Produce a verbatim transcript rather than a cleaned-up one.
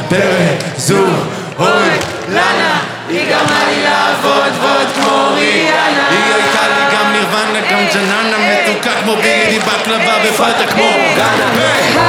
ברזו, אוי, לנה, היא גרמה לי לעבוד ועוד כמו ריאנה. היא הייתה לי גם נירוונה, גם ג'ננה מתוקה כמו ביגי בקלבה בפאטה כמו